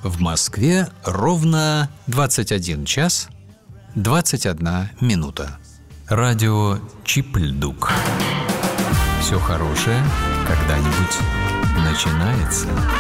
В Москве ровно 21 час 21 минута. Радио Чип-Льдук. Все хорошее когда-нибудь начинается.